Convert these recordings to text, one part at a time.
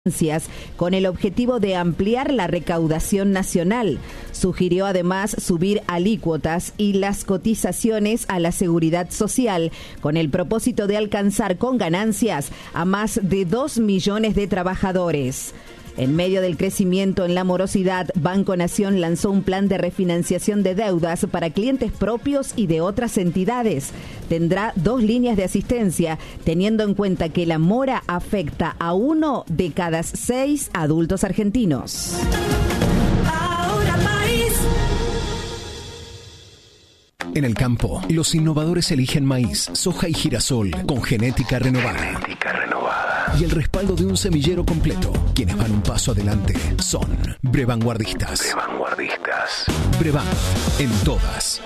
con el objetivo de ampliar la recaudación nacional. Sugirió además subir alícuotas y las cotizaciones a la seguridad social con el propósito de alcanzar con ganancias a más de 2 millones de trabajadores. En medio del crecimiento en la morosidad, Banco Nación lanzó un plan de refinanciación de deudas para clientes propios y de otras entidades. Tendrá 2 líneas de asistencia, teniendo en cuenta que la mora afecta a 1 de cada 6 adultos argentinos. En el campo, los innovadores eligen maíz, soja y girasol con genética renovada. Y el respaldo de un semillero completo. Quienes van un paso adelante son Brevanguardistas. Brevan, en todas.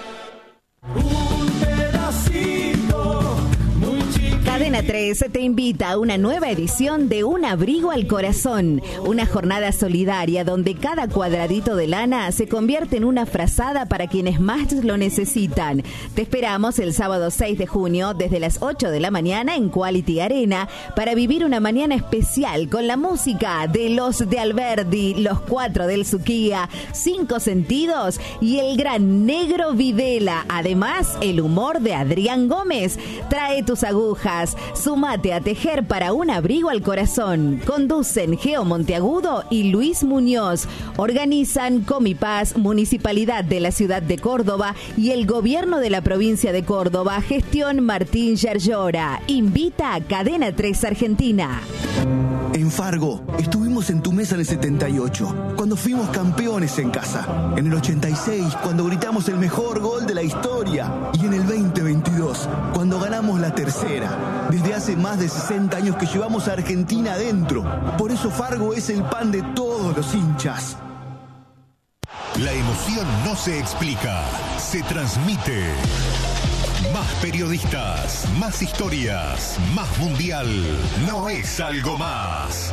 Cadena 3 te invita a una nueva edición de Un Abrigo al Corazón, una jornada solidaria donde cada cuadradito de lana se convierte en una frazada para quienes más lo necesitan. Te esperamos el sábado 6 de junio desde las 8 de la mañana en Quality Arena para vivir una mañana especial con la música de Los de Alberdi, Los 4 del Suquía, 5 Sentidos y el gran Negro Videla. Además, el humor de Adrián Gómez. Trae tus agujas. Sumate a tejer para Un Abrigo al Corazón. Conducen Geo Monteagudo y Luis Muñoz. Organizan Comipaz, Municipalidad de la Ciudad de Córdoba y el Gobierno de la Provincia de Córdoba. Gestión Martín Yerllora. Invita a Cadena 3 Argentina. En Fargo, estuvimos en tu mesa en el 78, cuando fuimos campeones en casa. En el 86, cuando gritamos el mejor gol de la historia. Y en el 2022, cuando ganamos la tercera. Desde hace más de 60 años que llevamos a Argentina adentro. Por eso Fargo es el pan de todos los hinchas. La emoción no se explica, se transmite. Más periodistas, más historias, más mundial. No es algo más.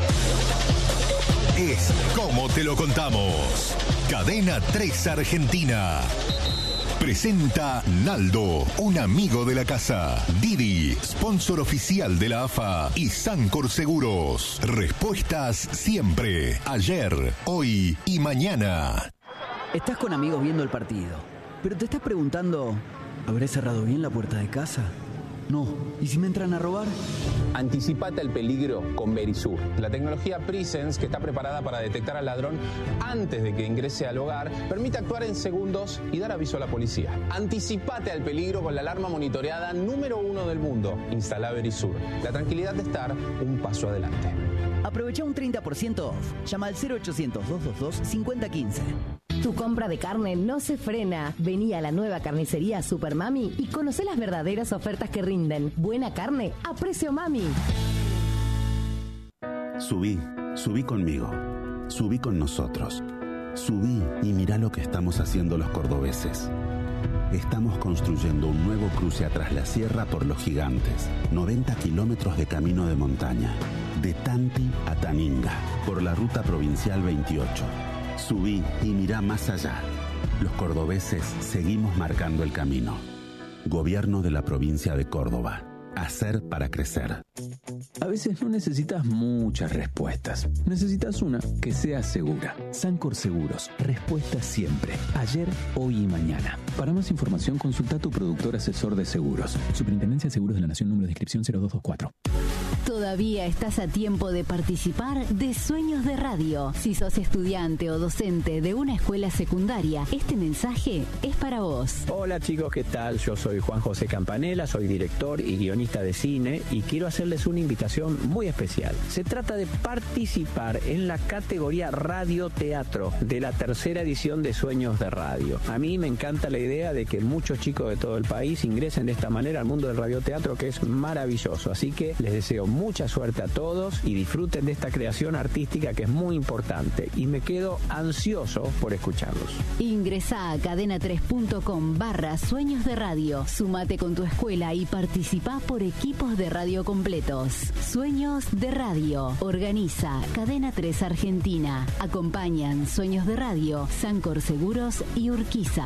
Es como te lo contamos. Cadena 3 Argentina. Presenta Naldo, un amigo de la casa. Didi, sponsor oficial de la AFA. Y Sancor Seguros. Respuestas siempre. Ayer, hoy y mañana. Estás con amigos viendo el partido, pero te estás preguntando... ¿habré cerrado bien la puerta de casa? No. ¿Y si me entran a robar? Anticipate al peligro con Verisur. La tecnología Presence, que está preparada para detectar al ladrón antes de que ingrese al hogar, permite actuar en segundos y dar aviso a la policía. Anticipate al peligro con la alarma monitoreada número 1 del mundo. Instala Verisur. La tranquilidad de estar un paso adelante. Aprovecha un 30% off. Llama al 0800-222-5015. Tu compra de carne no se frena. Vení a la nueva carnicería Super Mami y conocé las verdaderas ofertas que rinden. Buena carne a precio mami. Subí conmigo. Subí con nosotros. Subí y mirá lo que estamos haciendo los cordobeses. Estamos construyendo un nuevo cruce a Tras la Sierra por Los Gigantes. 90 kilómetros de camino de montaña. De Tanti a Taninga. Por la ruta provincial 28. Subí y mirá más allá. Los cordobeses seguimos marcando el camino. Gobierno de la provincia de Córdoba. Hacer para crecer. A veces no necesitas muchas respuestas. Necesitas una que sea segura. Sancor Seguros. Respuesta siempre. Ayer, hoy y mañana. Para más información, consulta a tu productor asesor de seguros. Superintendencia de Seguros de la Nación, número de inscripción 0224. Todavía estás a tiempo de participar de Sueños de Radio. Si sos estudiante o docente de una escuela secundaria, este mensaje es para vos. Hola chicos, ¿qué tal? Yo soy Juan José Campanella, soy director y guionista de cine y quiero hacerles una invitación muy especial. Se trata de participar en la categoría Radio-Teatro de la tercera edición de Sueños de Radio. A mí me encanta la idea de que muchos chicos de todo el país ingresen de esta manera al mundo del radioteatro, que es maravilloso. Así que les deseo mucha suerte a todos y disfruten de esta creación artística que es muy importante y me quedo ansioso por escucharlos. Ingresá a cadena3.com/Sueños de Radio. Sumate con tu escuela y participá por equipos de radio completos. Sueños de Radio. Organiza Cadena 3 Argentina. Acompañan Sueños de Radio, Sancor Seguros y Urquiza.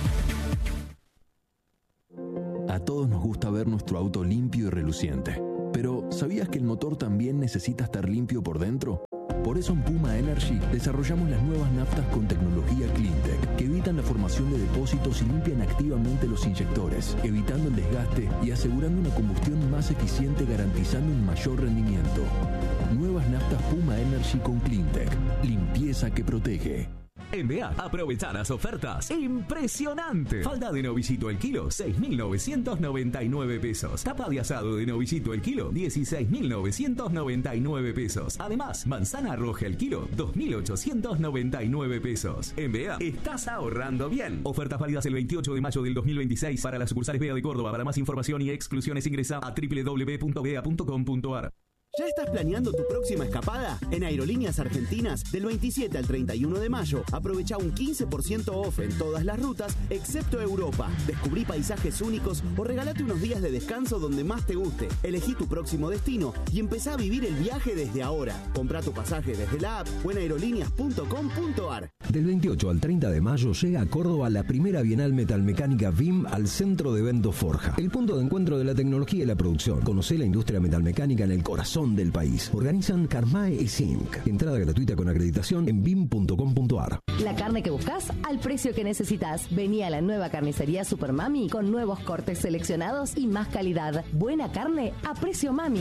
A todos nos gusta ver nuestro auto limpio y reluciente. Pero ¿sabías que el motor también necesita estar limpio por dentro? Por eso en Puma Energy desarrollamos las nuevas naftas con tecnología CleanTech que evitan la formación de depósitos y limpian activamente los inyectores, evitando el desgaste y asegurando una combustión más eficiente, garantizando un mayor rendimiento. Nuevas naftas Puma Energy con CleanTech. Limpieza que protege. En BA, aprovechar las ofertas impresionante. Falda de novillito el kilo, 6.999 pesos. Tapa de asado de novillito el kilo, 16.999 pesos. Además, manzana roja el kilo, 2.899 pesos. En BA, estás ahorrando bien. Ofertas válidas el 28 de mayo del 2026 para las sucursales BA de Córdoba. Para más información y exclusiones ingresa a www.bea.com.ar. ¿Ya estás planeando tu próxima escapada? En Aerolíneas Argentinas, del 27 al 31 de mayo, aprovecha un 15% off en todas las rutas, excepto Europa. Descubrí paisajes únicos o regalate unos días de descanso donde más te guste. Elegí tu próximo destino y empezá a vivir el viaje desde ahora. Comprá tu pasaje desde la app o en aerolíneas.com.ar. Del 28 al 30 de mayo llega a Córdoba la primera Bienal Metalmecánica BIM al Centro de Eventos Forja, el punto de encuentro de la tecnología y la producción. Conocé la industria metalmecánica en el corazón del país. Organizan Carmae y Zinc. Entrada gratuita con acreditación en bim.com.ar. La carne que buscas al precio que necesitas. Vení a la nueva carnicería Super Mami con nuevos cortes seleccionados y más calidad. Buena carne a precio Mami.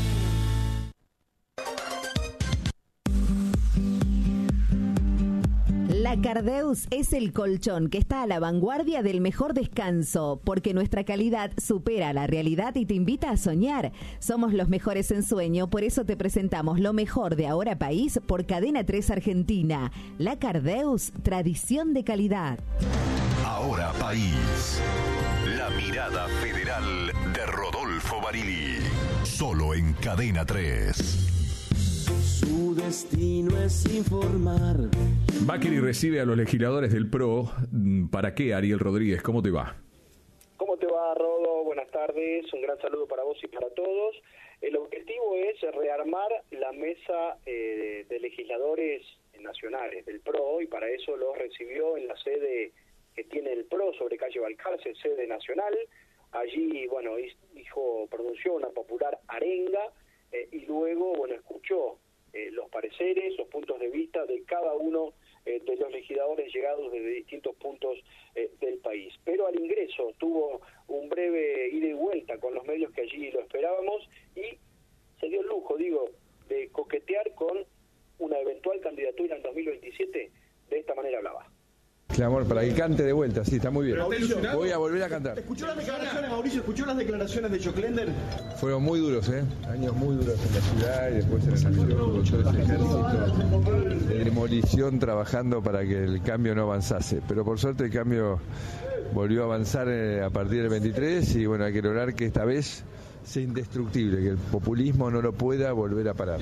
La Cardeus es el colchón que está a la vanguardia del mejor descanso, porque nuestra calidad supera la realidad y te invita a soñar. Somos los mejores en sueño, por eso te presentamos lo mejor de Ahora País por Cadena 3 Argentina. La Cardeus, tradición de calidad. Ahora País. La mirada federal de Rodolfo Barili. Solo en Cadena 3. Su destino es informar. Macri recibe a los legisladores del PRO. ¿Para qué, Ariel Rodríguez? ¿Cómo te va? ¿Cómo te va, Rodo? Buenas tardes. Un gran saludo para vos y para todos. El objetivo es rearmar la mesa de legisladores nacionales del PRO, y para eso los recibió en la sede que tiene el PRO sobre calle Balcarce, sede nacional. Allí, bueno, pronunció una popular arenga y luego, bueno, escuchó los pareceres, los puntos de vista de cada uno de los legisladores llegados desde distintos puntos del país. Pero al ingreso tuvo un breve ida y vuelta con los medios que allí lo esperábamos y se dio el lujo, de coquetear con una eventual candidatura en 2027. De esta manera hablaba. Clamor para que cante de vuelta, sí, está muy bien. Voy a volver a cantar. ¿Escuchó las declaraciones, Mauricio? ¿Escuchó las declaraciones de Joclender? Fueron muy duros, años muy duros en la ciudad y después en la nación, con todo ese ejército de demolición trabajando para que el cambio no avanzase. Pero por suerte el cambio volvió a avanzar a partir del 23 y bueno, hay que lograr que esta vez sea indestructible, que el populismo no lo pueda volver a parar. ¿Te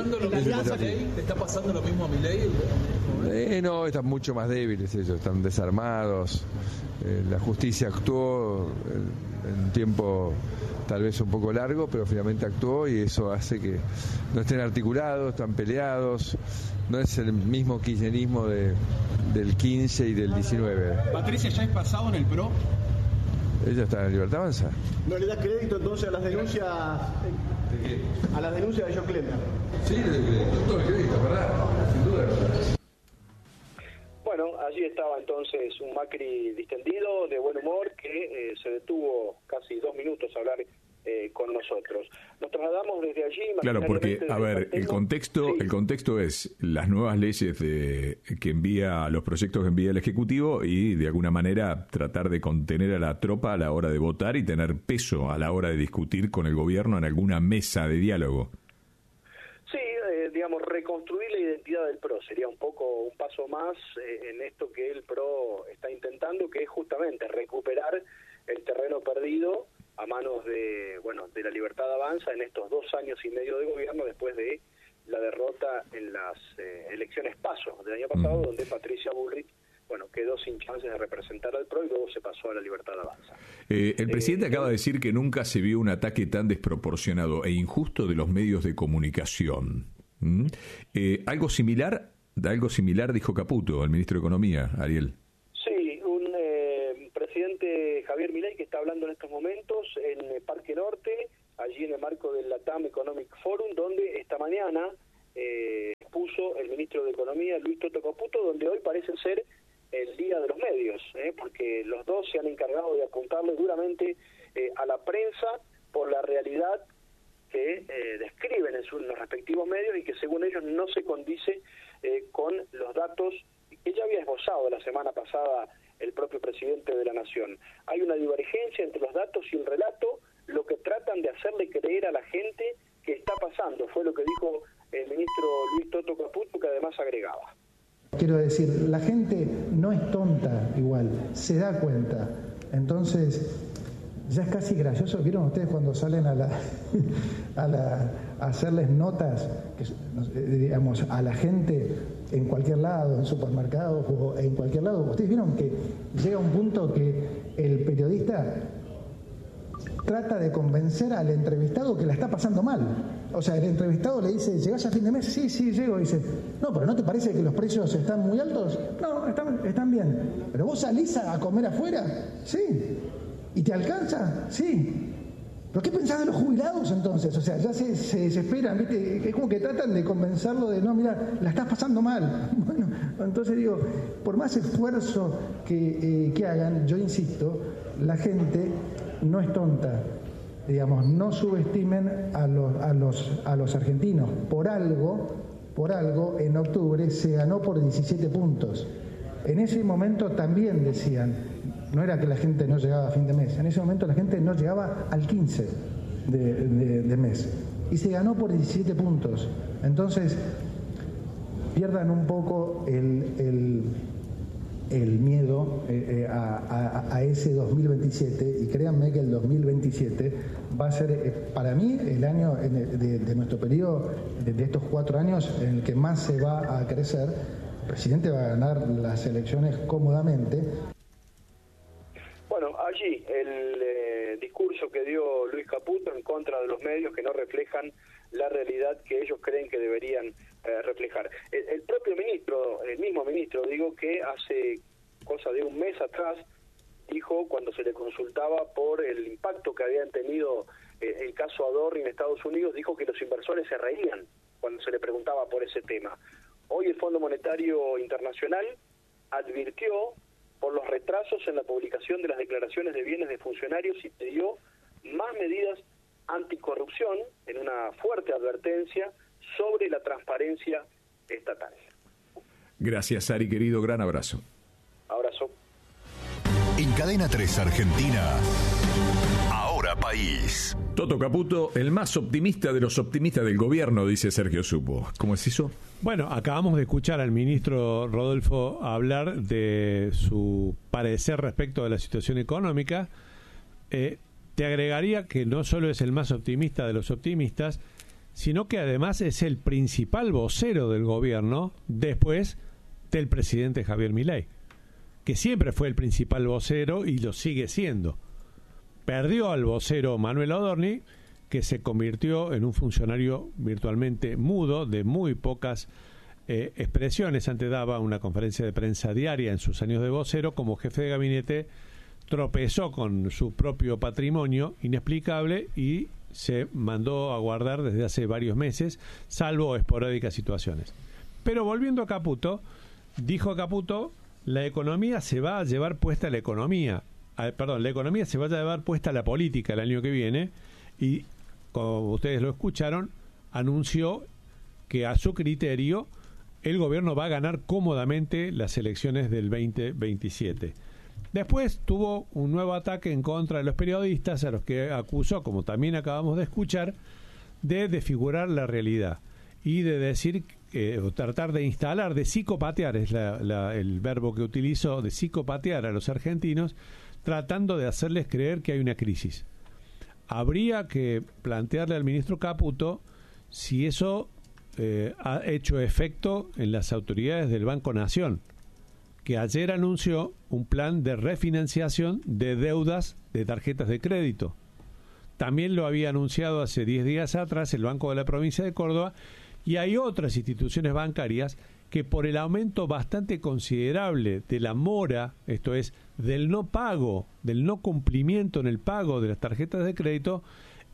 está pasando lo mismo a Milei? No, están mucho más débiles ellos, están desarmados. La justicia actuó en un tiempo tal vez un poco largo, pero finalmente actuó y eso hace que no estén articulados, están peleados. No es el mismo kirchnerismo del 15 y del 19. ¿Patricia ya es pasado en el PRO? Ella está en Libertad Avanza. ¿No le das crédito entonces a las denuncias de Joclender? Sí, le doy crédito. Todo el crédito, ¿verdad? Sin duda. Bueno, allí estaba entonces un Macri distendido, de buen humor, que se detuvo casi 2 minutos a hablar con nosotros. Nos trasladamos desde allí. Claro, porque, a ver, el contexto es las nuevas leyes que envía, los proyectos que envía el Ejecutivo y de alguna manera tratar de contener a la tropa a la hora de votar y tener peso a la hora de discutir con el gobierno en alguna mesa de diálogo. Sí, reconstruir la identidad del PRO sería un poco un paso más en esto que el PRO está intentando, que es justamente recuperar el terreno perdido a manos de la Libertad Avanza en estos 2 años y medio de gobierno después de la derrota en las elecciones PASO del año pasado, donde Patricia Bullrich quedó sin chances de representar al PRO y luego se pasó a la Libertad Avanza. El presidente acaba de decir que nunca se vio un ataque tan desproporcionado e injusto de los medios de comunicación. Algo similar dijo Caputo, el ministro de Economía, Ariel. Sí, presidente Javier Milei que está hablando en estos momentos en Parque Norte, allí en el marco del LATAM Economic Forum, donde esta mañana puso el ministro de Economía, Luis Toto Caputo, donde hoy parece ser el día de los medios, porque los dos se han encargado de apuntarle duramente a la prensa por la realidad que describen en los respectivos medios y que según ellos no se condice con los datos que ya había esbozado la semana pasada el propio presidente de la Nación. Hay una divergencia entre los datos y el relato, lo que tratan de hacerle creer a la gente que está pasando, fue lo que dijo el ministro Luis Toto Caputo, que además agregaba. Quiero decir, la gente no es tonta igual, se da cuenta. Entonces, ya es casi gracioso. ¿Vieron ustedes cuando salen a hacerles notas, digamos, a la gente en cualquier lado, en supermercados o en cualquier lado? Ustedes vieron que llega un punto que el periodista trata de convencer al entrevistado que la está pasando mal. O sea, el entrevistado le dice, ¿llegás a fin de mes? Sí, llego. Y dice, no, pero ¿no te parece que los precios están muy altos? No, están bien. ¿Pero vos salís a comer afuera? Sí. ¿Y te alcanza? Sí. ¿Pero qué pensás de los jubilados entonces? O sea, ya se desesperan, ¿viste? Es como que tratan de convencerlo de, no, mira, la estás pasando mal. Bueno, entonces digo, por más esfuerzo que hagan, yo insisto, la gente no es tonta. Digamos, no subestimen a los argentinos. Por algo, en octubre se ganó por 17 puntos. En ese momento también decían, no era que la gente no llegaba a fin de mes, en ese momento la gente no llegaba al 15 de mes. Y se ganó por 17 puntos. Entonces, pierdan un poco el miedo a ese 2027, y créanme que el 2027 va a ser para mí el año de nuestro periodo, de estos 4 años, en el que más se va a crecer. El presidente va a ganar las elecciones cómodamente. Bueno, allí el discurso que dio Luis Caputo en contra de los medios que no reflejan la realidad que ellos creen que deberían reflejar. El propio ministro, el mismo ministro, digo, que hace cosa de un mes atrás dijo, cuando se le consultaba por el impacto que habían tenido el caso Adorni en Estados Unidos, dijo que los inversores se reían cuando se le preguntaba por ese tema. Hoy el Fondo Monetario Internacional advirtió por los retrasos en la publicación de las declaraciones de bienes de funcionarios y pidió más medidas anticorrupción en una fuerte advertencia sobre la transparencia estatal. Gracias, Ari, querido, gran abrazo. Abrazo. En Cadena 3 Argentina, Ahora País. Toto Caputo, el más optimista de los optimistas del gobierno, dice Sergio Supo. ¿Cómo es eso? Bueno, acabamos de escuchar al ministro Rodolfo hablar de su parecer respecto de la situación económica. Te agregaría que no solo es el más optimista de los optimistas, sino que además es el principal vocero del gobierno después del presidente Javier Milei, que siempre fue el principal vocero y lo sigue siendo. Perdió al vocero Manuel Adorni, que se convirtió en un funcionario virtualmente mudo, de muy pocas expresiones. Antes daba una conferencia de prensa diaria en sus años de vocero. Como jefe de gabinete tropezó con su propio patrimonio inexplicable y se mandó a guardar desde hace varios meses, salvo esporádicas situaciones. Pero volviendo a Caputo, dijo Caputo, la economía se va a llevar puesta la economía se va a llevar puesta la política el año que viene, y como ustedes lo escucharon, anunció que a su criterio el gobierno va a ganar cómodamente las elecciones del 2027. Después tuvo un nuevo ataque en contra de los periodistas, a los que acusó, como también acabamos de escuchar, de desfigurar la realidad y de decir, o tratar de instalar, de psicopatear, es el verbo que utilizó, de psicopatear a los argentinos, tratando de hacerles creer que hay una crisis. Habría que plantearle al ministro Caputo si eso ha hecho efecto en las autoridades del Banco Nación, que ayer anunció un plan de refinanciación de deudas de tarjetas de crédito. También lo había anunciado hace 10 días atrás el Banco de la Provincia de Córdoba, y hay otras instituciones bancarias que, por el aumento bastante considerable de la mora, esto es, del no pago, del no cumplimiento en el pago de las tarjetas de crédito,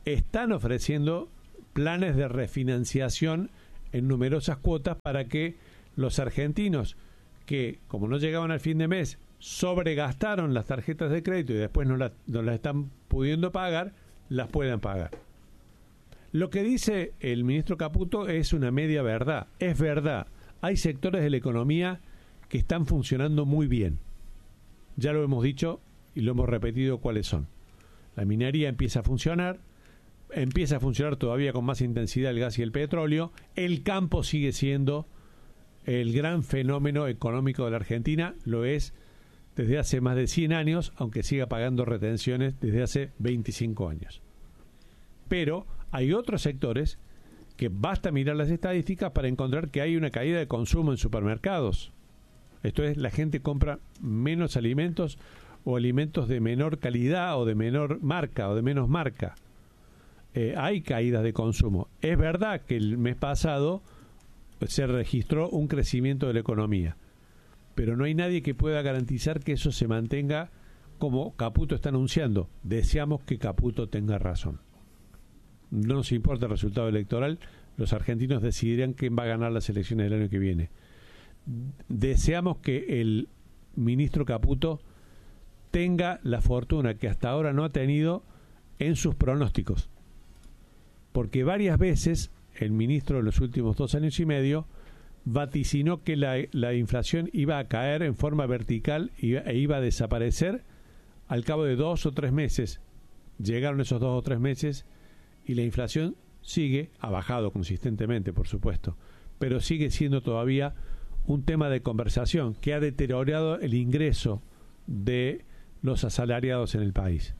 están ofreciendo planes de refinanciación en numerosas cuotas para que los argentinos que, como no llegaban al fin de mes, sobregastaron las tarjetas de crédito y después no las están pudiendo pagar, las puedan pagar. Lo que dice el ministro Caputo es una media verdad. Es verdad, hay sectores de la economía que están funcionando muy bien. Ya lo hemos dicho y lo hemos repetido cuáles son. La minería empieza a funcionar todavía con más intensidad el gas y el petróleo. El campo sigue siendo el gran fenómeno económico de la Argentina, lo es desde hace más de 100 años, aunque siga pagando retenciones desde hace 25 años. Pero hay otros sectores que basta mirar las estadísticas para encontrar que hay una caída de consumo en supermercados. Esto es, la gente compra menos alimentos o alimentos de menor calidad o de menor marca o de menos marca. Hay caídas de consumo. Es verdad que el mes pasado se registró un crecimiento de la economía, pero no hay nadie que pueda garantizar que eso se mantenga como Caputo está anunciando. Deseamos que Caputo tenga razón. No nos importa el resultado electoral, los argentinos decidirán quién va a ganar las elecciones del año que viene. Deseamos que el ministro Caputo tenga la fortuna que hasta ahora no ha tenido en sus pronósticos, porque varias veces el ministro en los últimos 2 años y medio vaticinó que la inflación iba a caer en forma vertical e iba a desaparecer al cabo de 2 o 3 meses. Llegaron esos 2 o 3 meses y la inflación ha bajado consistentemente, por supuesto, pero sigue siendo todavía un tema de conversación que ha deteriorado el ingreso de los asalariados en el país.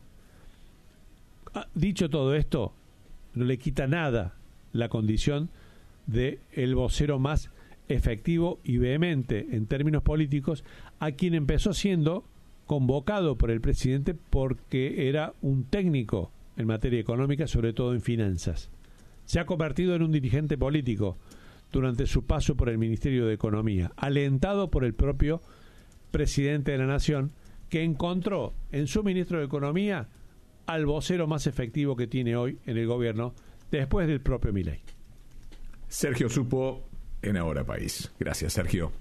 Dicho todo esto, no le quita nada la condición de el vocero más efectivo y vehemente en términos políticos, a quien empezó siendo convocado por el presidente porque era un técnico en materia económica, sobre todo en finanzas. Se ha convertido en un dirigente político durante su paso por el Ministerio de Economía, alentado por el propio presidente de la Nación, que encontró en su ministro de Economía al vocero más efectivo que tiene hoy en el gobierno, después del propio Milei. Sergio Supo en Ahora País. Gracias, Sergio.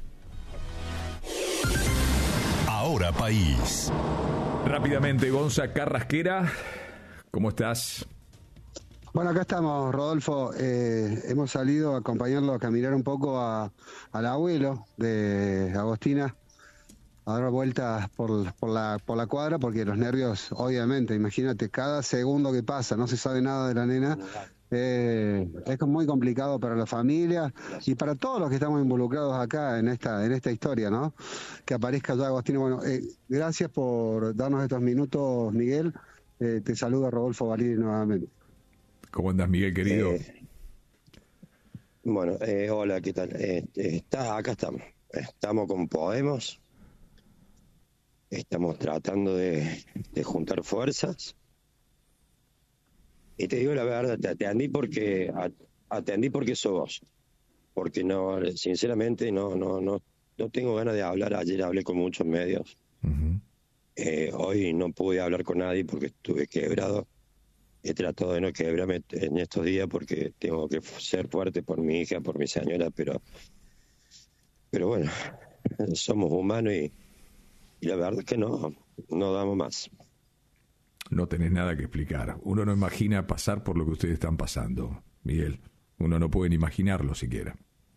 Ahora País. Rápidamente, Gonza Carrasquera, ¿cómo estás? Bueno, acá estamos, Rodolfo. Hemos salido a acompañarlo a caminar un poco al abuelo de Agostina, a dar vueltas por la cuadra, porque los nervios, obviamente, imagínate, cada segundo que pasa, no se sabe nada de la nena, es muy complicado para la familia y para todos los que estamos involucrados acá en esta historia, ¿no? Que aparezca ya Agostina. Bueno, gracias por darnos estos minutos, Miguel. Te saluda Rodolfo Valiri nuevamente. ¿Cómo andas, Miguel, querido? Bueno, hola, ¿qué tal? Acá estamos. Estamos con Podemos. Estamos tratando de juntar fuerzas. Y te digo la verdad, te atendí porque sos vos. Porque no, sinceramente, no tengo ganas de hablar. Ayer hablé con muchos medios. Hoy no pude hablar con nadie porque estuve quebrado. He tratado de no quebrarme en estos días porque tengo que ser fuerte por mi hija, por mi señora, pero bueno, somos humanos y la verdad es que no damos más. No tenés nada que explicar. Uno no imagina pasar por lo que ustedes están pasando, Miguel. Uno no puede ni imaginarlo siquiera.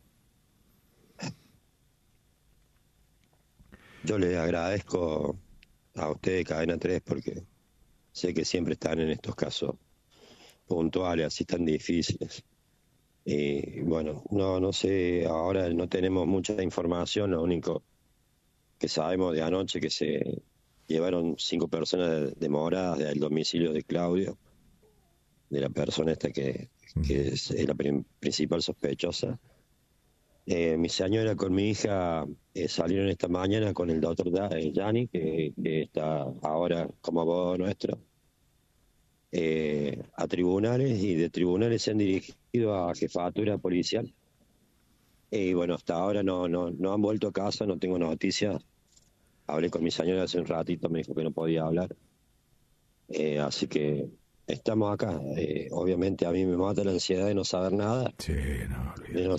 Yo le agradezco a ustedes, Cadena 3, porque sé que siempre están en estos casos puntuales, así tan difíciles. Y bueno, no sé, ahora no tenemos mucha información, lo único que sabemos de anoche que se llevaron 5 personas demoradas del domicilio de Claudio, de la persona esta que es la principal sospechosa. Mi señora con mi hija salieron esta mañana con el doctor Gianni, que está ahora como abogado nuestro, a tribunales, y de tribunales se han dirigido a jefatura policial. Y bueno, hasta ahora no han vuelto a casa, no tengo noticias. Hablé con mi señora hace un ratito, me dijo que no podía hablar. Así que estamos acá. Obviamente a mí me mata la ansiedad de no saber nada. Sí, no.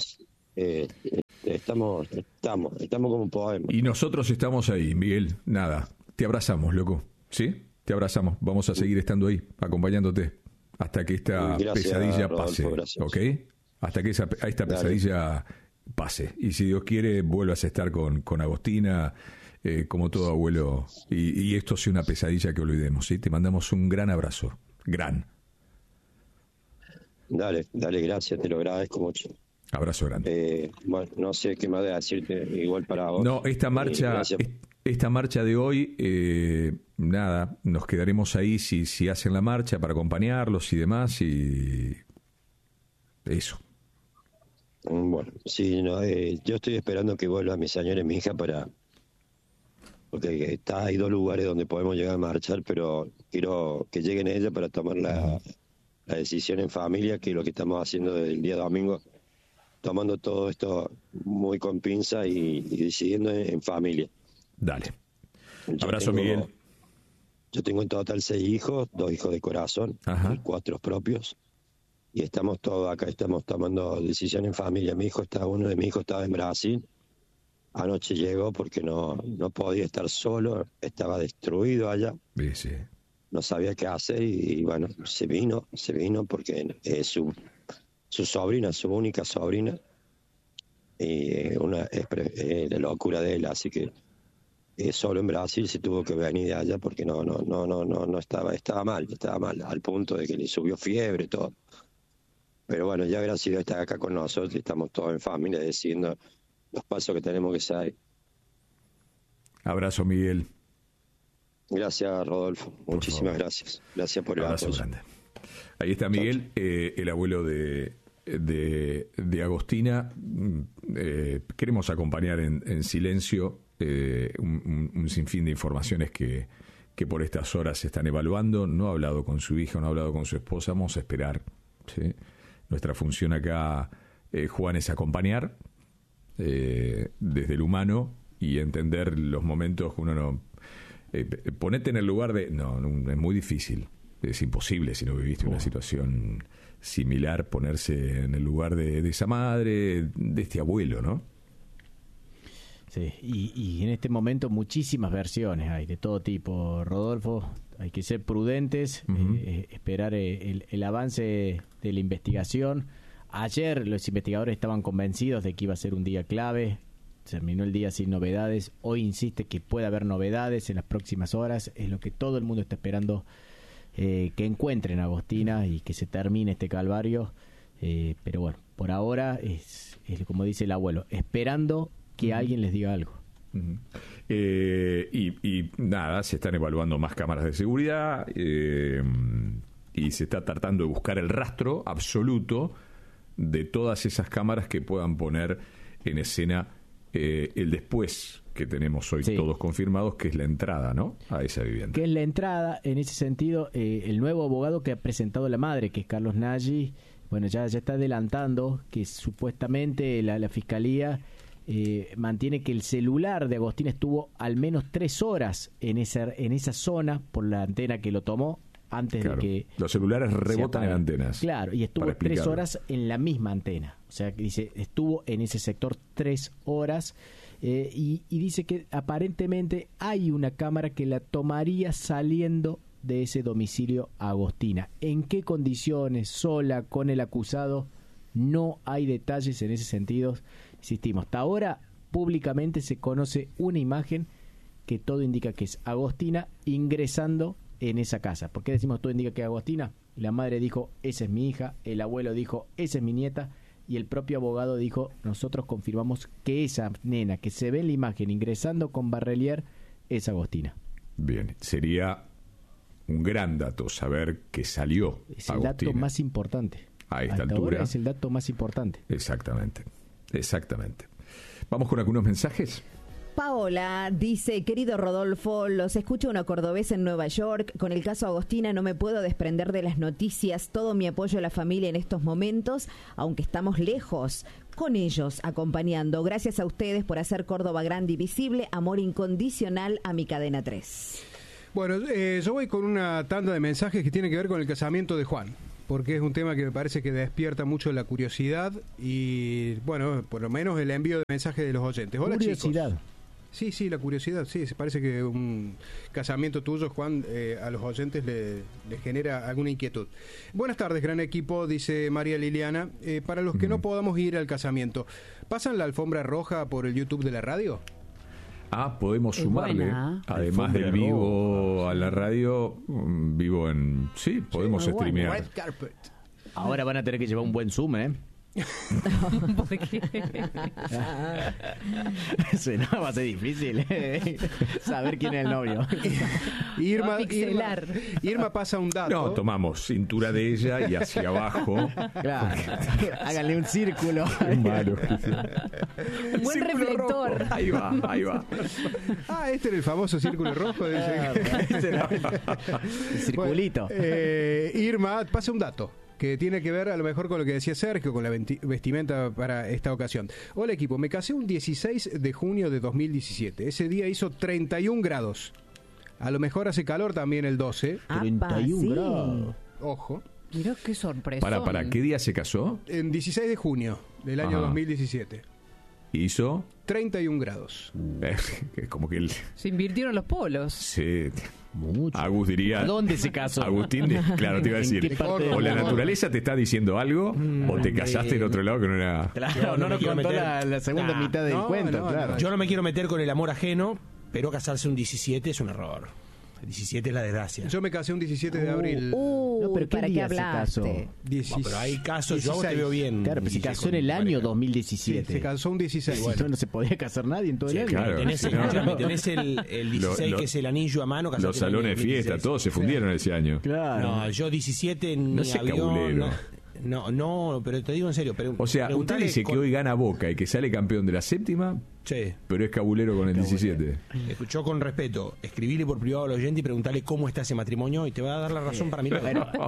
Estamos como podemos. Y nosotros estamos ahí, Miguel. Nada, te abrazamos, loco. ¿Sí? Te abrazamos. Vamos a seguir estando ahí, acompañándote hasta que esta pesadilla pase. ¿Ok? Hasta que esta pesadilla pase. Y si Dios quiere, vuelvas a estar con Agostina, como todo abuelo. Y esto sea una pesadilla que olvidemos. ¿Sí? Te mandamos un gran abrazo. Gran. Dale, gracias. Te lo agradezco mucho. Abrazo grande. Bueno, no sé qué más de decirte, igual para vos. No, esta marcha de hoy, nada, nos quedaremos ahí si hacen la marcha para acompañarlos y demás, y eso. Bueno, sí, no, yo estoy esperando que vuelva mi señora y mi hija porque hay 2 lugares donde podemos llegar a marchar, pero quiero que lleguen ellas para tomar la decisión en familia, que es lo que estamos haciendo desde el día domingo, tomando todo esto muy con pinza y decidiendo en familia. Dale. Abrazo, Miguel. Yo tengo en total 6 hijos, 2 hijos de corazón, y 4 propios. Y estamos todos acá, estamos tomando decisión en familia. Uno de mis hijos estaba en Brasil. Anoche llegó porque no podía estar solo, estaba destruido allá. Sí. No sabía qué hacer y bueno, se vino porque es su sobrina, su única sobrina, y la locura de él, así que solo en Brasil se tuvo que venir de allá porque no estaba mal, al punto de que le subió fiebre, todo. Pero bueno, ya gracias a Dios está acá con nosotros y estamos todos en familia decidiendo los pasos que tenemos que seguir. Abrazo, Miguel. Gracias, Rodolfo. Muchísimas gracias. Gracias por el abrazo grande. Ahí está Miguel, el abuelo de Agostina. Queremos acompañar en silencio un sinfín de informaciones que por estas horas se están evaluando. No ha hablado con su hija, no ha hablado con su esposa. Vamos a esperar, ¿sí? Nuestra función acá, Juan, es acompañar desde el humano y entender los momentos que uno no... ponete en el lugar de... No, es muy difícil. Es imposible si no viviste una situación similar, ponerse en el lugar de esa madre, de este abuelo, ¿no? Sí, y en este momento muchísimas versiones hay de todo tipo, Rodolfo. Hay que ser prudentes, esperar el avance de la investigación. Ayer los investigadores estaban convencidos de que iba a ser un día clave. Terminó el día sin novedades. Hoy insiste que puede haber novedades en las próximas horas. Es lo que todo el mundo está esperando, que encuentren a Agostina y que se termine este calvario. Pero bueno, por ahora es como dice el abuelo, esperando que alguien les diga algo. Y nada, se están evaluando más cámaras de seguridad y se está tratando de buscar el rastro absoluto de todas esas cámaras que puedan poner en escena el después que tenemos hoy todos confirmados, que es la entrada, ¿no?, a esa vivienda. Que es la entrada, en ese sentido, el nuevo abogado que ha presentado la madre, que es Carlos Nagy, bueno, ya está adelantando que supuestamente la fiscalía mantiene que el celular de Agostina estuvo al menos 3 horas en esa zona por la antena que lo tomó antes de que... Los celulares rebotan en antenas. Claro, y estuvo 3 horas en la misma antena. O sea, que dice, estuvo en ese sector 3 horas y dice que aparentemente hay una cámara que la tomaría saliendo de ese domicilio Agostina. ¿En qué condiciones? ¿Sola? ¿Con el acusado? No hay detalles en ese sentido. Insistimos, hasta ahora públicamente se conoce una imagen que todo indica que es Agostina ingresando en esa casa. ¿Por qué decimos todo indica que es Agostina? La madre dijo, esa es mi hija, el abuelo dijo, esa es mi nieta, y el propio abogado dijo, nosotros confirmamos que esa nena que se ve en la imagen ingresando con Barrelier es Agostina. Bien, sería un gran dato saber que salió es el Agostina. Dato más importante. A esta altura ahora es el dato más importante. Exactamente. Vamos con algunos mensajes. Paola dice, querido Rodolfo, los escucho una cordobesa en Nueva York. Con el caso Agostina no me puedo desprender de las noticias. Todo mi apoyo a la familia en estos momentos, aunque estamos lejos, con ellos acompañando. Gracias a ustedes por hacer Córdoba grande y visible. Amor incondicional a mi cadena 3. Bueno, yo voy con una tanda de mensajes que tiene que ver con el casamiento de Juan, porque es un tema que me parece que despierta mucho la curiosidad y, bueno, por lo menos el envío de mensajes de los oyentes. Hola, curiosidad. Chicos. Sí, la curiosidad, sí, se parece que un casamiento tuyo, Juan, a los oyentes le genera alguna inquietud. Buenas tardes, gran equipo, dice María Liliana. Para los que no podamos ir al casamiento, ¿pasan la alfombra roja por el YouTube de la radio? Podemos sumarle, además del vivo a la radio, vivo en... Sí, podemos streamear. Red carpet. Ahora van a tener que llevar un buen Zoom, ¿eh? ¿Por qué? No, va a ser difícil saber quién es el novio. Irma pasa un dato. No, tomamos cintura de ella y hacia abajo. Claro. Háganle un círculo. Un buen reflector rojo. Ahí va. Este era el famoso círculo rojo. El circulito. Bueno, Irma pasa un dato que tiene que ver a lo mejor con lo que decía Sergio, con la vestimenta para esta ocasión. Hola equipo, me casé un 16 de junio de 2017. Ese día hizo 31 grados. A lo mejor hace calor también el 12. 31 grados. Ojo. Mirá qué sorpresa. ¿Para qué día se casó? En 16 de junio del año 2017. ¿Hizo? 31 grados. Como que se invirtieron los polos. Sí. Mucho. Agus diría... ¿Dónde se casó? Agustín, claro, te iba a decir. O la naturaleza te está diciendo algo, o te casaste en otro lado que no era... Claro, no nos contó la segunda mitad del cuento, claro. Yo no me quiero meter con el amor ajeno, pero casarse un 17 es un error. El 17 es la desgracia. Yo me casé un 17 de abril. No, pero ¿para qué hablaste? Pero hay casos, 16. Yo a vos te veo bien. Claro, pero se casó en el año 2017. Sí, se casó un 16. Bueno. No se podía casar nadie en todo el año. Claro, tenés el 16 que es el anillo a mano. Los salones de fiesta, todos se fundieron ese año. Claro. No, yo 17 en mi avión. No, pero te digo en serio. O sea, usted dice que hoy gana Boca y que sale campeón de la séptima, sí, pero es cabulero con el 17. Escuchó con respeto, escribile por privado al oyente y preguntarle cómo está ese matrimonio y te va a dar la razón para mí. De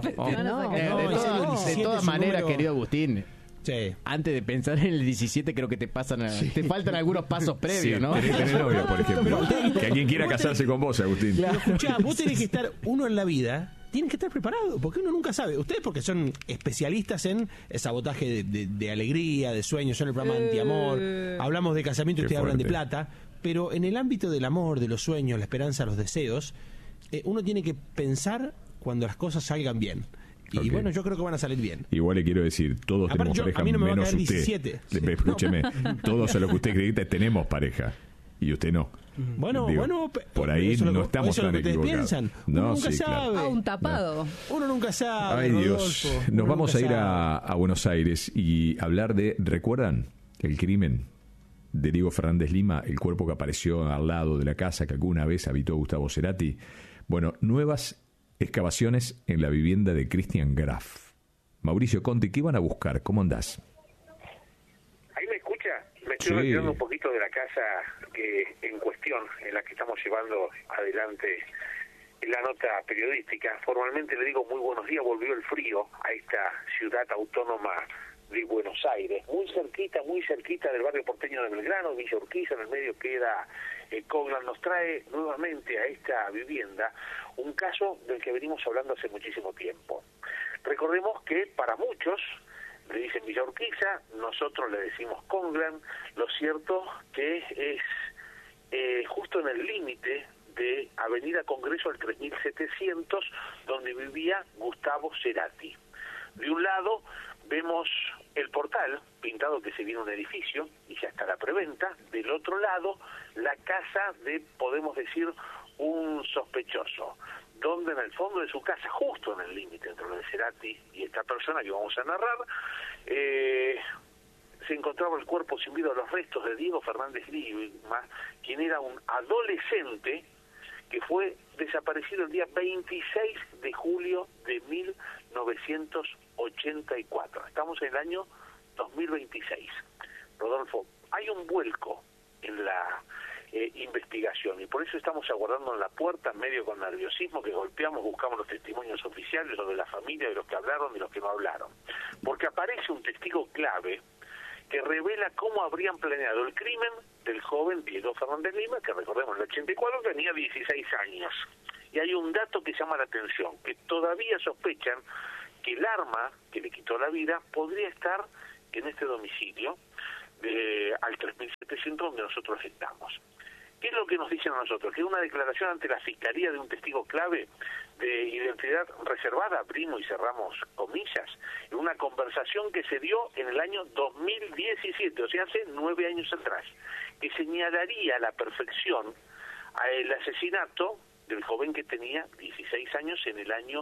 todas maneras, querido Agustín, sí, antes de pensar en el 17 creo que te faltan algunos pasos previos, ¿no? Tenés novia, por ejemplo. Que alguien quiera casarse con vos, Agustín. Pero escuchá, vos tenés que estar uno en la vida. Tienen que estar preparados, porque uno nunca sabe. Ustedes porque son especialistas en sabotaje de alegría, de sueños, son el programa antiamor. Hablamos de casamiento y ustedes hablan de plata. Pero en el ámbito del amor, de los sueños, la esperanza, los deseos, uno tiene que pensar cuando las cosas salgan bien. Y bueno, yo creo que van a salir bien. Igual le quiero decir, todos tenemos pareja, a mí no me menos va a caer usted. 17. Escúcheme, todos a lo que usted acredita tenemos pareja. Y usted no. Bueno, por ahí no estamos tan equivocados. Piensan. Uno nunca sabe. Claro. Un tapado. Uno nunca sabe. Ay, Dios. Nos vamos a ir a Buenos Aires y hablar de, ¿recuerdan el crimen de Diego Fernández Lima, el cuerpo que apareció al lado de la casa que alguna vez habitó Gustavo Cerati? Bueno, nuevas excavaciones en la vivienda de Christian Graf. Mauricio Conte, ¿qué van a buscar? ¿Cómo andás? ¿Ahí me escucha? Me estoy retirando un poquito de la casa en cuestión, en la que estamos llevando adelante la nota periodística. Formalmente le digo muy buenos días, volvió el frío a esta ciudad autónoma de Buenos Aires, muy cerquita del barrio porteño de Belgrano, Villa Urquiza, en el medio queda Coglan. Nos trae nuevamente a esta vivienda un caso del que venimos hablando hace muchísimo tiempo. Recordemos que para muchos le dicen Villa Urquiza, nosotros le decimos Coglan. Lo cierto que es justo en el límite de Avenida Congreso al 3700, donde vivía Gustavo Cerati. De un lado vemos el portal pintado que se viene un edificio y ya está la preventa. Del otro lado, la casa de, podemos decir, un sospechoso, donde en el fondo de su casa, justo en el límite entre lo de Cerati y esta persona que vamos a narrar, se encontraba el cuerpo sin vida, los restos de Diego Fernández Lima, quien era un adolescente que fue desaparecido el día 26 de julio de 1984. Estamos en el año 2026. Rodolfo, hay un vuelco en la investigación y por eso estamos aguardando en la puerta, medio con nerviosismo, que golpeamos, buscamos los testimonios oficiales, los de la familia, de los que hablaron, de los que no hablaron. Porque aparece un testigo clave que revela cómo habrían planeado el crimen del joven Diego Fernández Lima, que recordemos en el 84 tenía 16 años. Y hay un dato que llama la atención, que todavía sospechan que el arma que le quitó la vida podría estar en este domicilio al 3700 donde nosotros estamos. ¿Qué es lo que nos dicen a nosotros? Que una declaración ante la Fiscalía de un testigo clave de identidad reservada, abrimos y cerramos comillas, en una conversación que se dio en el año 2017, o sea, hace 9 años atrás, que señalaría a la perfección el asesinato del joven que tenía 16 años en el año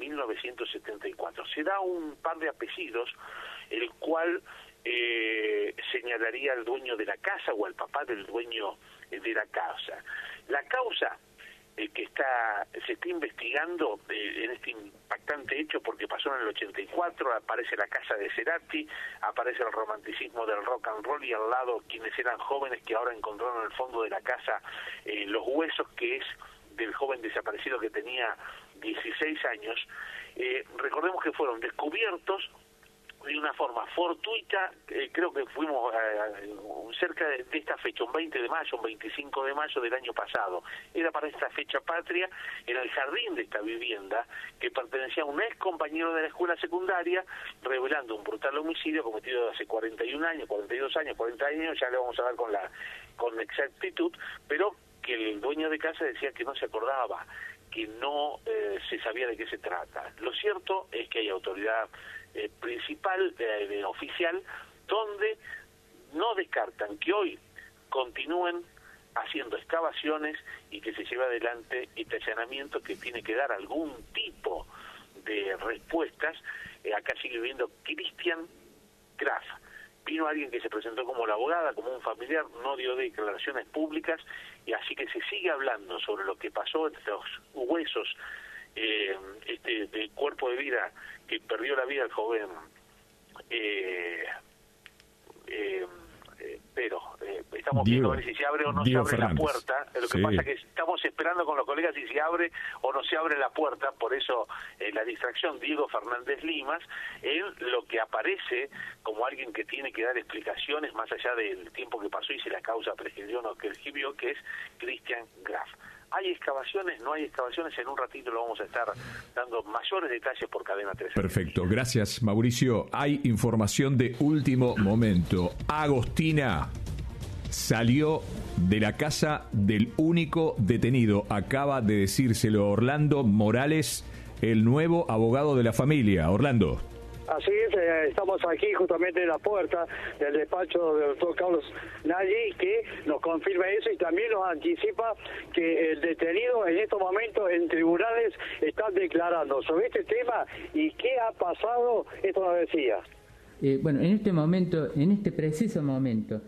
1974. Se da un par de apellidos, el cual señalaría al dueño de la casa o al papá del dueño de la casa. La causa que se está investigando en este impactante hecho, porque pasó en el 84, aparece la casa de Cerati, aparece el romanticismo del rock and roll y al lado quienes eran jóvenes que ahora encontraron en el fondo de la casa los huesos, que es del joven desaparecido que tenía 16 años. Recordemos que fueron descubiertos de una forma fortuita, creo que fuimos cerca de esta fecha, un 20 de mayo, un 25 de mayo del año pasado. Era para esta fecha patria, en el jardín de esta vivienda, que pertenecía a un ex compañero de la escuela secundaria, revelando un brutal homicidio cometido hace 41 años, 42 años, 40 años, ya le vamos a dar con exactitud, pero que el dueño de casa decía que no se acordaba, que no se sabía de qué se trata. Lo cierto es que hay autoridad principal, oficial, donde no descartan que hoy continúen haciendo excavaciones y que se lleve adelante este allanamiento que tiene que dar algún tipo de respuestas. Acá sigue viviendo Cristian Graf. Vino alguien que se presentó como la abogada, como un familiar, no dio declaraciones públicas, y así que se sigue hablando sobre lo que pasó entre los huesos, del cuerpo de vida que perdió la vida el joven pero estamos viendo a ver si se abre o no se abre la puerta. Lo que pasa es que estamos esperando con los colegas si se abre o no se abre la puerta, por eso la distracción. Diego Fernández Limas, en lo que aparece como alguien que tiene que dar explicaciones más allá del tiempo que pasó y si la causa prescribió o no prescribió, que es Cristian Graf. ¿Hay excavaciones? ¿No hay excavaciones? En un ratito lo vamos a estar dando mayores detalles por Cadena 13. Perfecto, gracias Mauricio. Hay información de último momento. Agostina salió de la casa del único detenido. Acaba de decírselo Orlando Morales, el nuevo abogado de la familia. Orlando. Así es, estamos aquí justamente en la puerta del despacho del doctor Carlos Nagy, que nos confirma eso y también nos anticipa que el detenido en estos momentos en tribunales está declarando sobre este tema. ¿Y qué ha pasado? Esto nos decía. Bueno, en este momento, en este preciso momento,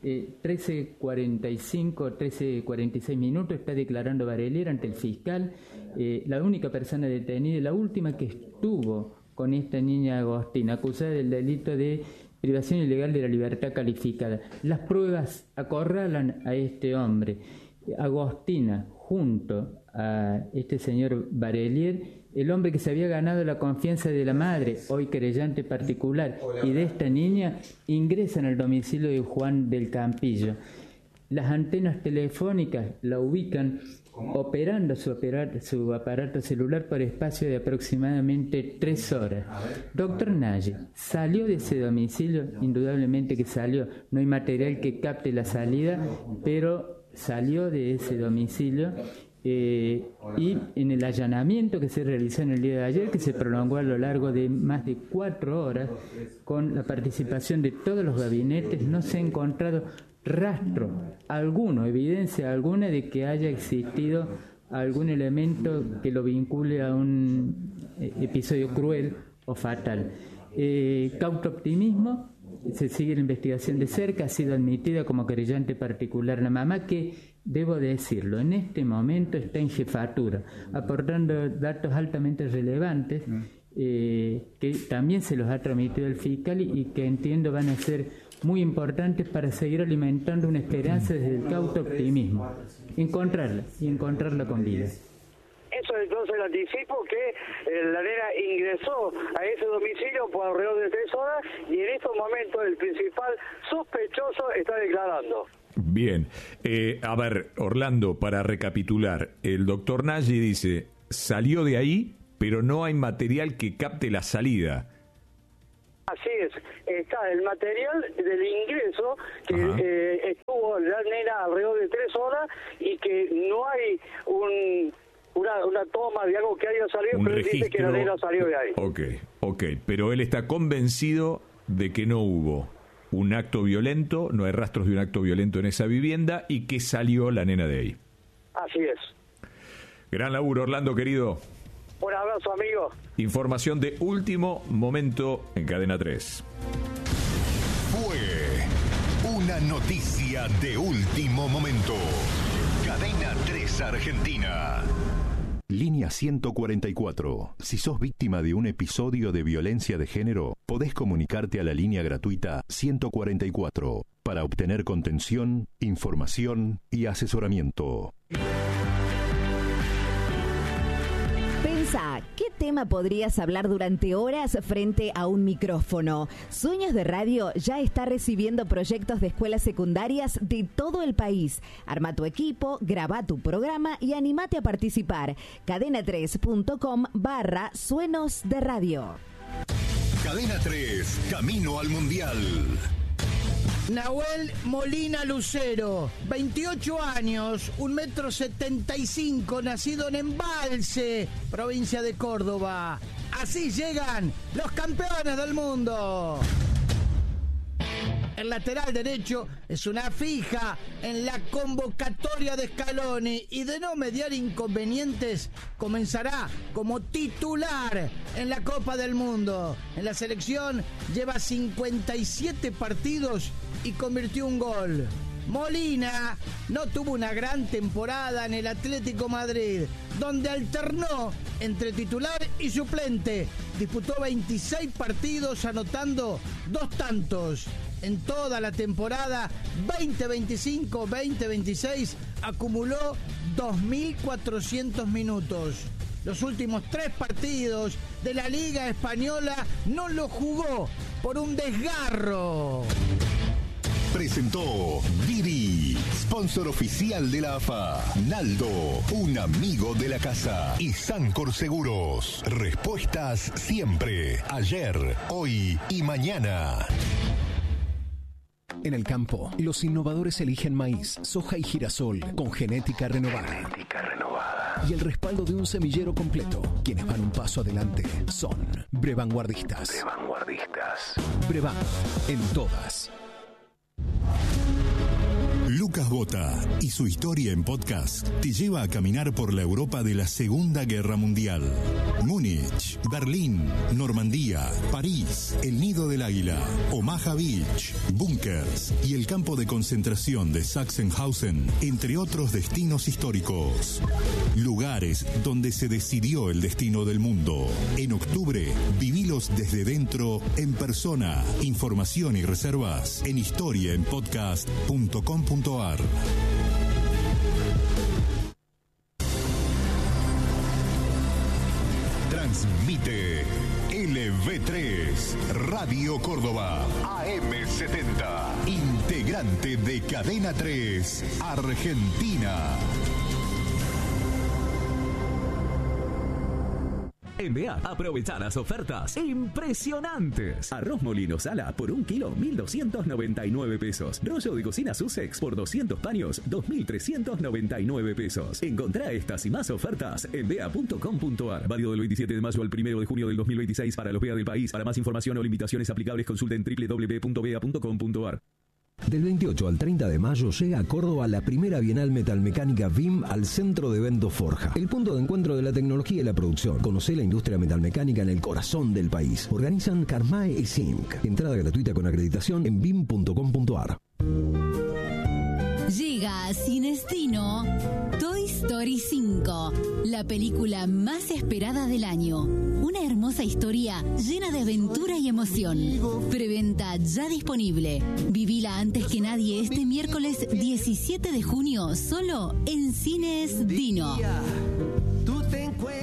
13:46 minutos, está declarando Barelier ante el fiscal, la única persona detenida, la última que estuvo con esta niña Agostina, acusada del delito de privación ilegal de la libertad calificada. Las pruebas acorralan a este hombre. Agostina, junto a este señor Barelier, el hombre que se había ganado la confianza de la madre, hoy querellante particular, y de esta niña, ingresan al domicilio de Juan del Campillo. Las antenas telefónicas la ubican operando su aparato celular por espacio de aproximadamente 3 horas. Doctor Nagy salió de ese domicilio, indudablemente que salió, no hay material que capte la salida, pero salió de ese domicilio y en el allanamiento que se realizó en el día de ayer, que se prolongó a lo largo de más de 4 horas, con la participación de todos los gabinetes, no se ha encontrado rastro alguno, evidencia alguna de que haya existido algún elemento que lo vincule a un episodio cruel o fatal. Cauto optimismo, se sigue la investigación de cerca, ha sido admitida como querellante particular la mamá, que, debo decirlo, en este momento está en jefatura, aportando datos altamente relevantes, que también se los ha transmitido el fiscal y que entiendo van a ser muy importantes para seguir alimentando una esperanza desde el cauto optimismo. Encontrarla y encontrarla con vida. Eso entonces el anticipo que la nena ingresó a ese domicilio por alrededor de 3 horas y en estos momentos el principal sospechoso está declarando. Bien, a ver, Orlando, para recapitular, el doctor Nagy dice, salió de ahí, pero no hay material que capte la salida. Así es, está el material del ingreso que estuvo la nena alrededor de 3 horas y que no hay una toma de algo que haya salido, pero él dice que la nena salió de ahí. Ok, pero él está convencido de que no hubo un acto violento, no hay rastros de un acto violento en esa vivienda y que salió la nena de ahí. Así es. Gran laburo, Orlando, querido. Un abrazo, amigo. Información de último momento en Cadena 3. Fue una noticia de último momento. Cadena 3 Argentina. Línea 144. Si sos víctima de un episodio de violencia de género, podés comunicarte a la línea gratuita 144 para obtener contención, información y asesoramiento. Pensa, ¿qué tema podrías hablar durante horas frente a un micrófono? Sueños de Radio ya está recibiendo proyectos de escuelas secundarias de todo el país. Arma tu equipo, graba tu programa y animate a participar. cadena3.com/suenos de radio. Cadena 3, camino al Mundial. Nahuel Molina Lucero, 28 años, 1,75 m, nacido en Embalse, provincia de Córdoba. Así llegan los campeones del mundo. El lateral derecho es una fija en la convocatoria de Scaloni y de no mediar inconvenientes comenzará como titular en la Copa del Mundo. En la selección lleva 57 partidos y convirtió un gol. Molina no tuvo una gran temporada en el Atlético Madrid, donde alternó entre titular y suplente. Disputó 26 partidos anotando 2 tantos. En toda la temporada 2025-2026 acumuló 2.400 minutos. Los últimos 3 partidos de la Liga Española no lo jugó por un desgarro. Presentó Didi, sponsor oficial de la AFA. Naldo, un amigo de la casa. Y Sancor Seguros. Respuestas siempre. Ayer, hoy y mañana. En el campo, los innovadores eligen maíz, soja y girasol con genética renovada. Y el respaldo de un semillero completo. Quienes van un paso adelante son Brevanguardistas. Brevan, en todas. Lucas Bota y su historia en podcast te lleva a caminar por la Europa de la Segunda Guerra Mundial. Múnich, Berlín, Normandía, París, el Nido del Águila, Omaha Beach, búnkers y el campo de concentración de Sachsenhausen, entre otros destinos históricos. Lugares donde se decidió el destino del mundo. En octubre, vivilos desde dentro, en persona. Información y reservas en historiaenpodcast.com.ar. Transmite LV3 Radio Córdoba AM70, integrante de Cadena 3 Argentina. Envía, aprovechar las ofertas impresionantes. Arroz Molino Sala por 1 kilo, 1.299 pesos. Rollo de cocina Sussex por 200 paños, 2.399 pesos. Encontrá estas y más ofertas en vea.com.ar. Válido del 27 de mayo al 1 de junio del 2026 para los VEA del país. Para más información o limitaciones aplicables consulten www.vea.com.ar. Del 28 al 30 de mayo llega a Córdoba la primera Bienal Metalmecánica BIM al Centro de Eventos Forja, el punto de encuentro de la tecnología y la producción. Conocé la industria metalmecánica en el corazón del país. Organizan Carmae y Zinc. Entrada gratuita con acreditación en bim.com.ar. Llega a Cinestino Toy Story 5, la película más esperada del año. Una hermosa historia llena de aventura y emoción. Preventa ya disponible. Vivila antes que nadie este miércoles 17 de junio, solo en Cines Dino.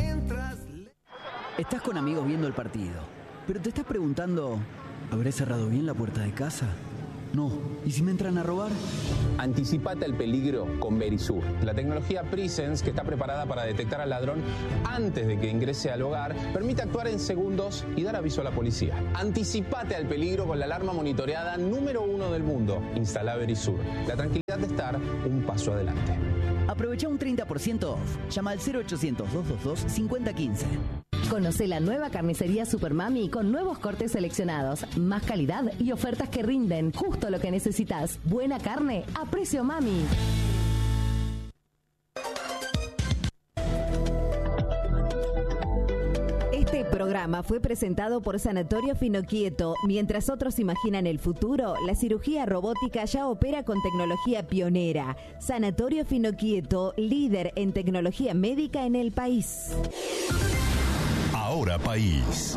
Estás con amigos viendo el partido, pero te estás preguntando, ¿habré cerrado bien la puerta de casa? No. ¿Y si me entran a robar? Anticipate al peligro con Verisur, la tecnología Presence que está preparada para detectar al ladrón antes de que ingrese al hogar, permite actuar en segundos y dar aviso a la policía. Anticipate al peligro con la alarma monitoreada número 1 del mundo. Instala Verisur. La tranquilidad de estar un paso adelante. Aprovecha un 30% off. Llama al 0800-222-5015. Conoce la nueva carnicería Supermami con nuevos cortes seleccionados, más calidad y ofertas que rinden. Justo lo que necesitas. Buena carne a precio mami. Este programa fue presentado por Sanatorio Finoquieto. Mientras otros imaginan el futuro, la cirugía robótica ya opera con tecnología pionera. Sanatorio Finoquieto, líder en tecnología médica en el país. Ahora País.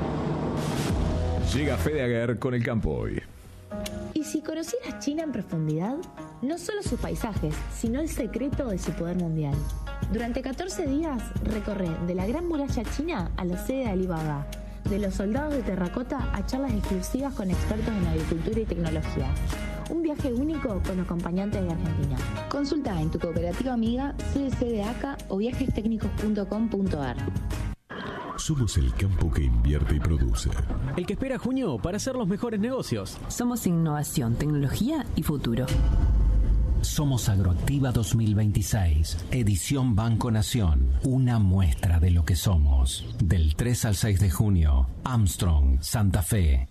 Llega Fede Aguer con el campo hoy. ¿Y si conocieras China en profundidad? No solo sus paisajes, sino el secreto de su poder mundial. Durante 14 días recorre de la Gran Muralla China a la sede de Alibaba, de los soldados de terracota a charlas exclusivas con expertos en agricultura y tecnología. Un viaje único con acompañantes de Argentina. Consulta en tu cooperativa amiga, CDC de ACA o viajestecnicos.com.ar. Somos el campo que invierte y produce. El que espera junio para hacer los mejores negocios. Somos innovación, tecnología y futuro. Somos Agroactiva 2026, edición Banco Nación. Una muestra de lo que somos. Del 3 al 6 de junio, Armstrong, Santa Fe.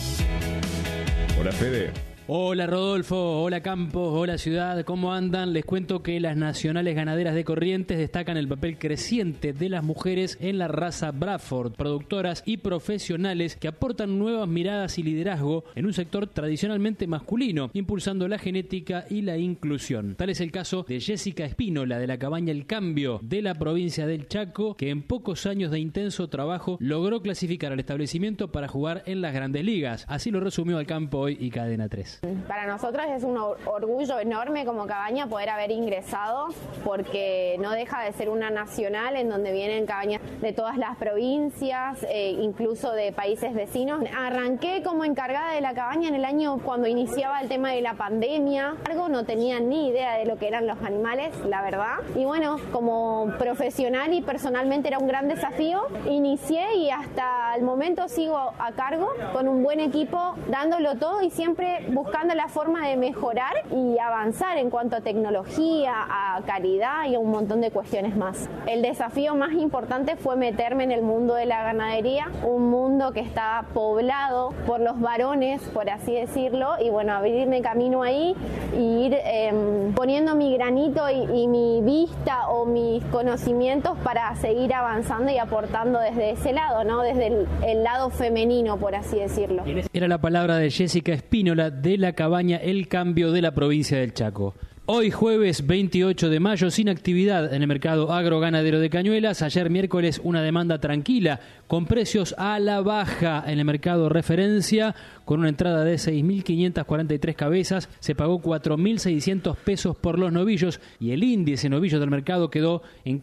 Hola, Fede. Hola Rodolfo, hola Campos, hola Ciudad, ¿cómo andan? Les cuento que las nacionales ganaderas de Corrientes destacan el papel creciente de las mujeres en la raza Bradford, productoras y profesionales que aportan nuevas miradas y liderazgo en un sector tradicionalmente masculino, impulsando la genética y la inclusión. Tal es el caso de Jessica Espínola de la cabaña El Cambio de la provincia del Chaco, que en pocos años de intenso trabajo logró clasificar al establecimiento para jugar en las grandes ligas. Así lo resumió Al Campo Hoy y Cadena 3. Para nosotros es un orgullo enorme como cabaña poder haber ingresado, porque no deja de ser una nacional en donde vienen cabañas de todas las provincias, incluso de países vecinos. Arranqué como encargada de la cabaña en el año cuando iniciaba el tema de la pandemia. No tenía ni idea de lo que eran los animales, la verdad. Y bueno, como profesional y personalmente era un gran desafío. Inicié y hasta el momento sigo a cargo con un buen equipo, dándolo todo y siempre buscando la forma de mejorar y avanzar en cuanto a tecnología, a calidad y a un montón de cuestiones más. El desafío más importante fue meterme en el mundo de la ganadería, un mundo que está poblado por los varones, por así decirlo, y bueno, abrirme camino ahí y ir poniendo mi granito y mi vista o mis conocimientos para seguir avanzando y aportando desde ese lado, ¿no? Desde el lado femenino, por así decirlo. Era la palabra de Jessica Espínola de la cabaña El Cambio de la provincia del Chaco. Hoy jueves 28 de mayo sin actividad en el mercado agroganadero de Cañuelas. Ayer miércoles una demanda tranquila con precios a la baja en el mercado referencia, con una entrada de 6.543 cabezas. Se pagó 4.600 pesos por los novillos y el índice novillos del mercado quedó en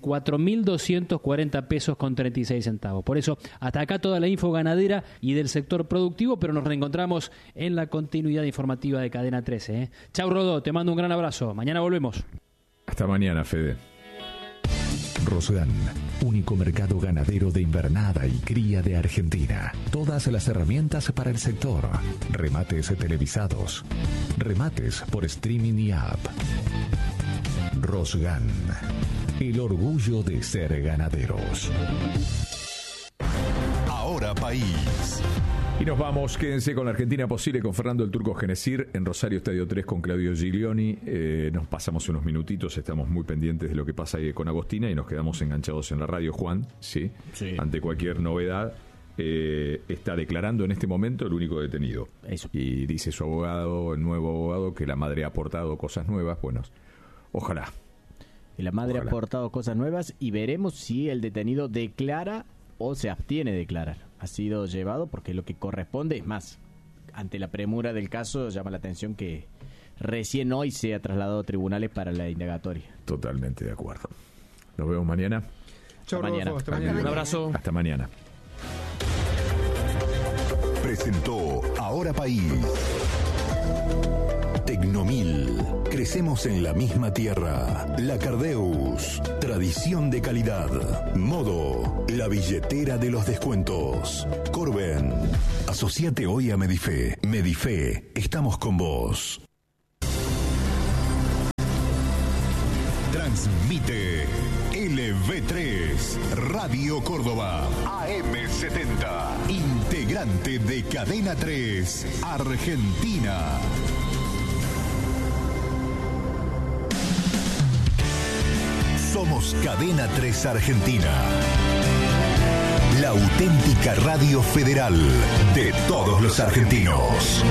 4.240 pesos con 36 centavos. Por eso hasta acá toda la info ganadera y del sector productivo, pero nos reencontramos en la continuidad informativa de Cadena 13. Chau Rodó, te mando un gran abrazo. Mañana volvemos. Hasta mañana, Fede. Rosgan, único mercado ganadero de invernada y cría de Argentina. Todas las herramientas para el sector. Remates televisados. Remates por streaming y app. Rosgan, el orgullo de ser ganaderos. Ahora País. Y nos vamos, quédense con la Argentina Posible con Fernando el Turco Genesir en Rosario Estadio 3 con Claudio Giglioni. Nos pasamos unos minutitos, estamos muy pendientes de lo que pasa ahí con Agostina y nos quedamos enganchados en la radio, Juan, sí. Ante cualquier novedad. Está declarando en este momento el único detenido. Eso. Y dice su abogado, el nuevo abogado, que la madre ha aportado cosas nuevas. Bueno, ojalá. Y la madre ha aportado cosas nuevas y veremos si el detenido declara o se abstiene de declarar. Ha sido llevado porque lo que corresponde es más. Ante la premura del caso llama la atención que recién hoy se ha trasladado a tribunales para la indagatoria. Totalmente de acuerdo. Nos vemos mañana. Chau, mañana. Rodolfo, hasta mañana. Un abrazo. Hasta mañana. presentó Ahora País. Tecnomil. Crecemos en la misma tierra. La Cardeus. Tradición de calidad. Modo. La billetera de los descuentos. Corben. Asociate hoy a Medife. Medife. Estamos con vos. Transmite LV3 Radio Córdoba AM70, integrante de Cadena 3 Argentina. Somos Cadena 3 Argentina, la auténtica radio federal de todos los argentinos.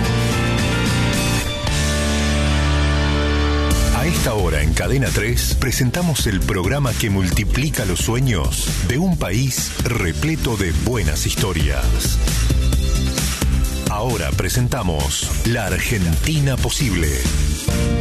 A esta hora en Cadena 3 presentamos el programa que multiplica los sueños de un país repleto de buenas historias. Ahora presentamos La Argentina Posible.